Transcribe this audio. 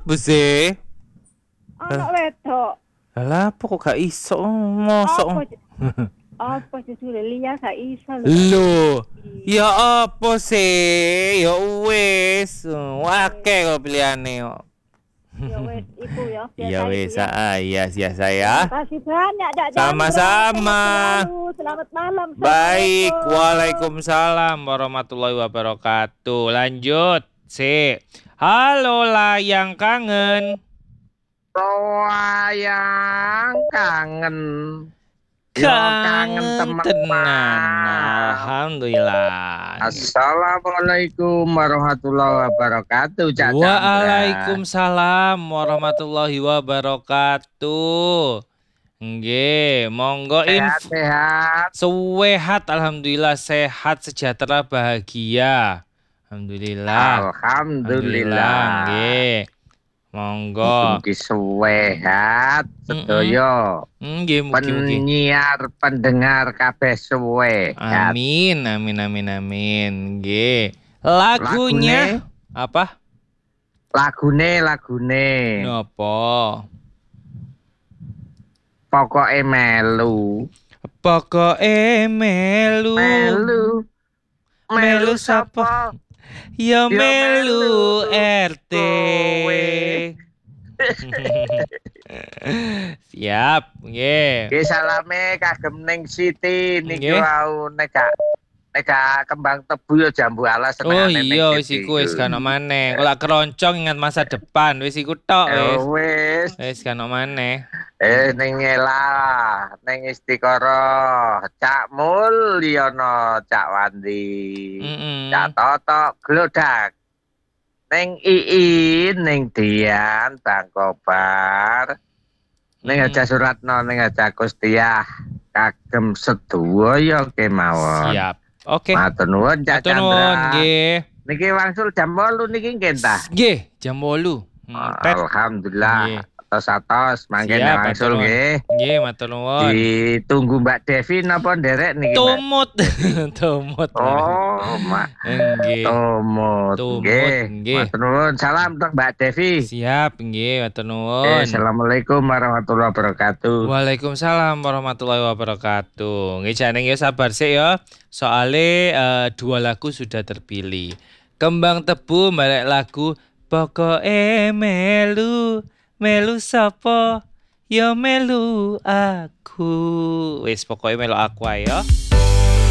Apa sih? Anak wedok. Lah apa kok gak iso mosok. Apa sih sudah liya gak iso lho. Lho, ya apa sih? Ya wis, akeh kok pilihane kok. Ya wis iku ya biasa Ya iku wis, ya. iya saya. Terima kasih banyak Dak Chandra. Sama-sama. Selamat malam. Baik, Assalamualaikum. waalaikumsalam warahmatullahi wabarakatuh. Lanjut, si. Halo lah yang kangen. Yang kangen. Kangen teman. tenan. Alhamdulillah. Assalamualaikum warahmatullahi wabarakatuh. Cak Chandra. Waalaikumsalam warahmatullahi wabarakatuh. Nggih, monggo Sehat-sehat. sehat, alhamdulillah sehat, sejahtera, bahagia. Alhamdulillah. Alhamdulillah. Nggih. Monggo. Mugi sehat sedaya. Nggih, mugi-mugi. Penyiar pendengar kabeh sehat. Amin, amin, amin, amin. Nggih. Lagunya apa? Lagune. Napa? Pokoke melu. Pokoke melu. Melu sapa? Ya melu RT. Siap, nggih. Nggih salame kagem ning Siti niki Nggih. wau nek kembang tebu ya jambu alas Oh senengane ning iya, wis Siti iku wis kan maneh. Kok lak keroncong ingat masa depan, wis iku tok wis. Wis Wis kan maneh. ning Ngelah, ning Istiqoroh, Cak Mulyono, Cak Wandi, Cak Toto Glodak. Ning Iin, ning Dian, Bang Kobar. Ning Aja Suratno, ning Aja Kustiah. Kagem sedaya kemawon. Siap. Oke. Matur nuwun Cak Matur nuwun, Chandra. nggih. Niki wangsul jam 8 niki nggih ta? Nggih, jam 8. Alhamdulillah. Atos mangke Siap, wangsul matur nuwun. nggih. Nggih, matur nuwun. Ditunggu Mbak Devi napa nderek niki, Mbak? Tumut. Tumut. Oh, Mak. Nggih. Tumut. Nggih. Nggih. Matur nuwun. Salam untuk Mbak Devi. Siap, nggih, matur nuwun. Assalamualaikum warahmatullahi wabarakatuh. Waalaikumsalam warahmatullahi wabarakatuh. Nggih, jangan ya sabar sih ya. Soale 2 lagu sudah terpilih. Kembang Tebu balik lagu Pokoke melu. Melu sapa? Ya melu aku. Wis pokoke melu aku ae ya.